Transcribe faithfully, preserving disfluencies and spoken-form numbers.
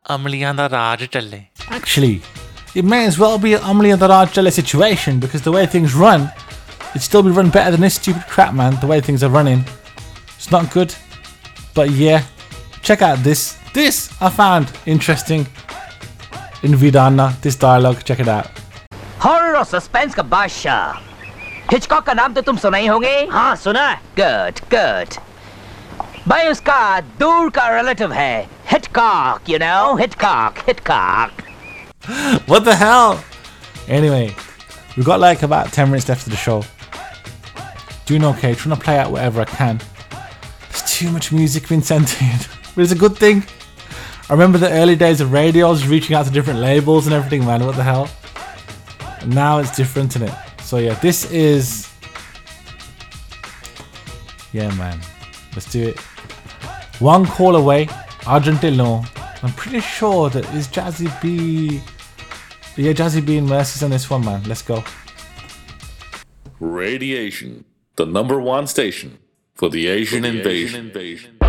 ਅਮਲੀਆਂ ਦਾ ਰਾਜ ਚੱਲੇ. Actually, it may as well be an Amli and the Raj Jale situation because the way things run, it'd still be run better than this stupid crap, man. The way things are running, it's not good. But yeah, check out this. This I found interesting in Vidana. This dialogue, check it out. Horror और suspense का बादशाह Hitchcock का नाम तो तुम सुना ही होंगे. हाँ सुना है. Good good. भाई उसका दूर का रिलेटिव है Hitchcock, you know, Hitchcock Hitchcock. What the hell? Anyway, we've got like about ten minutes left of the show. Doing okay, trying to play out whatever I can. There's too much music being sent in, but it's a good thing. I remember the early days of radio, I was reaching out to different labels and everything, man. What the hell? And now it's different, isn't it? So yeah, this is... Yeah, man. Let's do it. One call away, Argentillo. I'm pretty sure that is Jazzy B... Yeah, Jazzy B and Mercy's on this one, man. Let's go. Radiation, the number one station for the Asian, for the invasion. Asian invasion.